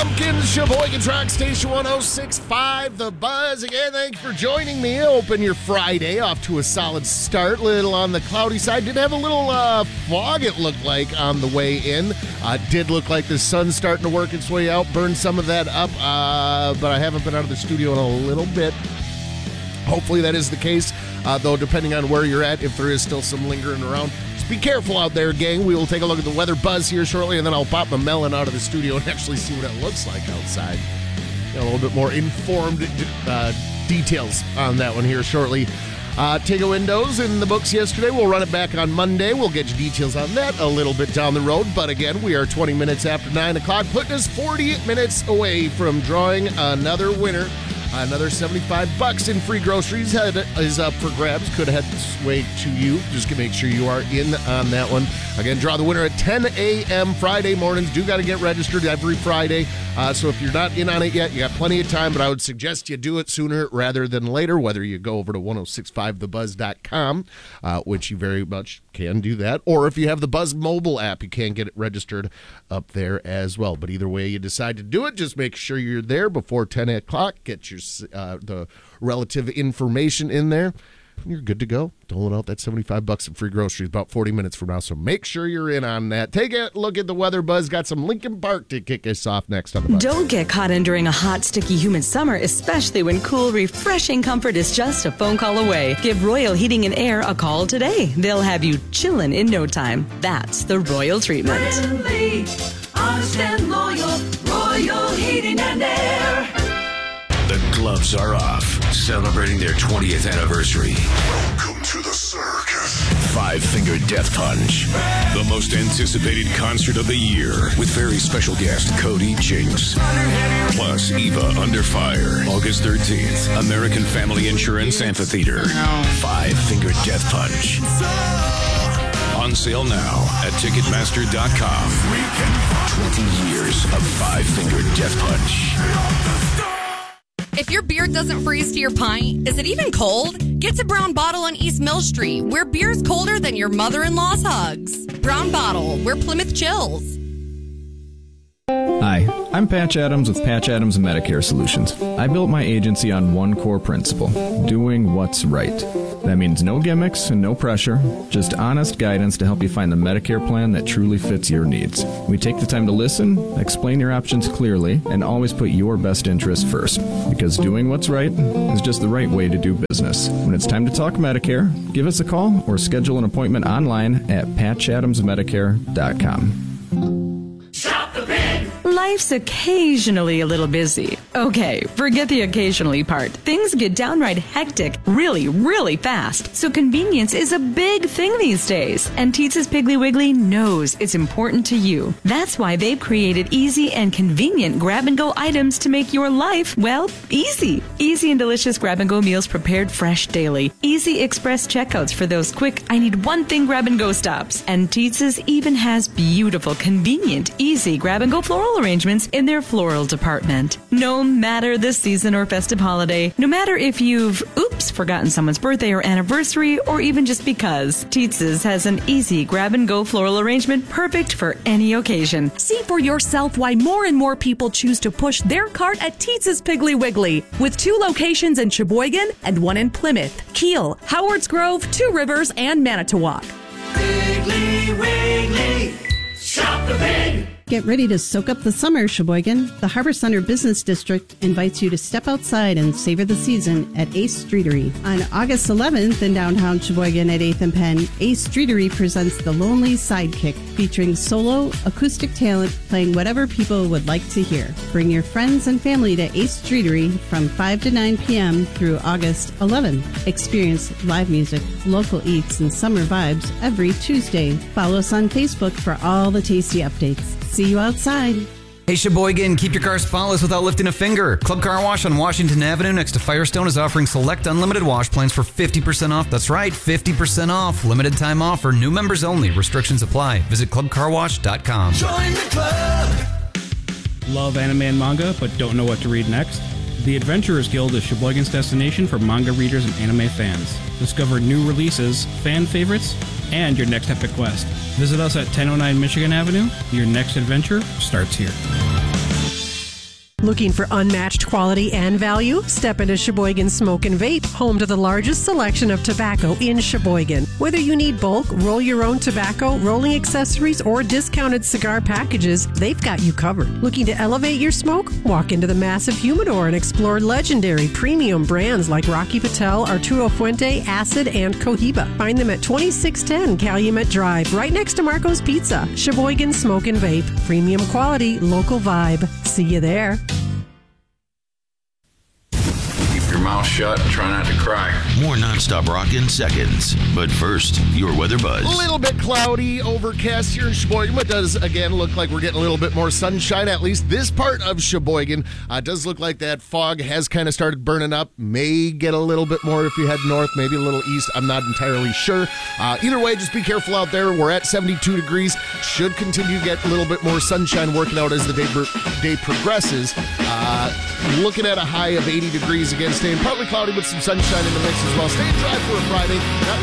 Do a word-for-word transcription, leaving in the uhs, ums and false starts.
Pumpkins, Sheboygan Rock Station one oh six point five, The Buzz. Again, thanks for joining me. Open your Friday off to a solid start. Little on the cloudy side. Did have a little uh, fog, it looked like, on the way in. Uh, did look like the sun's starting to work its way out, burn some of that up, uh, but I haven't been out of the studio in a little bit. Hopefully that is the case, uh, though, depending on where you're at, if there is still some lingering around. Be careful out there, gang. We will take a look at the weather buzz here shortly, and then I'll pop my melon out of the studio and actually see what it looks like outside. Got a little bit more informed uh, details on that one here shortly. Uh, Tego Windows in the books yesterday. We'll run it back on Monday. We'll get you details on that a little bit down the road. But again, we are twenty minutes after nine o'clock, putting us forty minutes away from drawing another winner. Another seventy-five bucks in free groceries is up for grabs. Could head this way to you. Just to make sure you are in on that one. Again, draw the winner at ten a.m. Friday mornings. Do got to get registered every Friday. Uh, so if you're not in on it yet, you got plenty of time, but I would suggest you do it sooner rather than later, whether you go over to ten sixty-five the buzz dot com, uh, which you very much can do that, or if you have the Buzz mobile app, you can get it registered up there as well. But either way you decide to do it, just make sure you're there before ten o'clock. Get your uh, the relative information in there. You're good to go. Doling out that seventy-five bucks in free groceries about forty minutes from now, so make sure you're in on that. Take a look at the weather buzz. Got some Lincoln Park to kick us off next on the Buzz. Don't get caught in during a hot, sticky, humid summer, especially when cool, refreshing comfort is just a phone call away. Give Royal Heating and Air a call today. They'll have you chillin' in no time. That's the Royal treatment. Friendly, honest and loyal, Royal Heating and Air. The gloves are off, celebrating their twentieth anniversary. Welcome to the circus. Five Finger Death Punch, the most anticipated concert of the year, with very special guest Cody Jinks. Plus Eva Under Fire, August thirteenth, American Family Insurance Amphitheater. Five Finger Death Punch. On sale now at Ticketmaster dot com. twenty years of Five Finger Death Punch. If your beer doesn't freeze to your pint, is it even cold? Get to Brown Bottle on East Mill Street, where beer's colder than your mother-in-law's hugs. Brown Bottle, where Plymouth chills. Hi, I'm Patch Adams with Patch Adams Medicare Solutions. I built my agency on one core principle, doing what's right. That means no gimmicks and no pressure, just honest guidance to help you find the Medicare plan that truly fits your needs. We take the time to listen, explain your options clearly, and always put your best interest first. Because doing what's right is just the right way to do business. When it's time to talk Medicare, give us a call or schedule an appointment online at patch adams medicare dot com. Life's occasionally a little busy. Okay, forget the occasionally part. Things get downright hectic really, really fast. So convenience is a big thing these days. And Teetza's Piggly Wiggly knows it's important to you. That's why they've created easy and convenient grab-and-go items to make your life, well, easy. Easy and delicious grab-and-go meals prepared fresh daily. Easy express checkouts for those quick, I need one thing grab-and-go stops. And Teetza's even has beautiful, convenient, easy grab-and-go floral arrangements in their floral department. No matter the season or festive holiday, no matter if you've, oops, forgotten someone's birthday or anniversary, or even just because, Teetza's has an easy grab-and-go floral arrangement perfect for any occasion. See for yourself why more and more people choose to push their cart at Teetza's Piggly Wiggly, with two locations in Sheboygan and one in Plymouth, Kiel, Howards Grove, Two Rivers, and Manitowoc. Piggly Wiggly, shop the pig. Get ready to soak up the summer, Sheboygan. The Harbor Center Business District invites you to step outside and savor the season at Ace Streetery. On August eleventh in downtown Sheboygan at eighth and Penn, Ace Streetery presents The Lonely Sidekick, featuring solo, acoustic talent playing whatever people would like to hear. Bring your friends and family to Ace Streetery from five to nine p.m. through August eleventh. Experience live music, local eats, and summer vibes every Tuesday. Follow us on Facebook for all the tasty updates. See you outside. Hey Sheboygan, keep your car spotless without lifting a finger. Club Car Wash on Washington Avenue next to Firestone is offering select unlimited wash plans for fifty percent off. That's right, fifty percent off. Limited time offer, new members only. Restrictions apply. Visit club car wash dot com. Join the club. Love anime and manga, but don't know what to read next? The Adventurers Guild is Sheboygan's destination for manga readers and anime fans. Discover new releases, fan favorites, and your next epic quest. Visit us at ten oh nine Michigan Avenue. Your next adventure starts here. Looking for unmatched quality and value? Step into Sheboygan Smoke and Vape, home to the largest selection of tobacco in Sheboygan. Whether you need bulk, roll your own tobacco, rolling accessories, or discounted cigar packages, they've got you covered. Looking to elevate your smoke? Walk into the massive humidor and explore legendary premium brands like Rocky Patel, Arturo Fuente, Acid, and Cohiba. Find them at twenty-six ten Calumet Drive, right next to Marco's Pizza. Sheboygan Smoke and Vape. Premium quality, local vibe. See you there. Keep your mouth shut and try not to cry. More nonstop rock in seconds. But first, your weather buzz. A little bit cloudy, overcast here in Sheboygan, but does again look like we're getting a little bit more sunshine. At least this part of Sheboygan uh, does look like that fog has kind of started burning up. May get a little bit more if you head north, maybe a little east. I'm not entirely sure. Uh, either way, just be careful out there. We're at seventy-two degrees. Should continue to get a little bit more sunshine working out as the day, day progresses. Uh, looking at a high of eighty degrees again, staying partly cloudy with some sunshine in the mix as well. Stay dry for a Friday. Not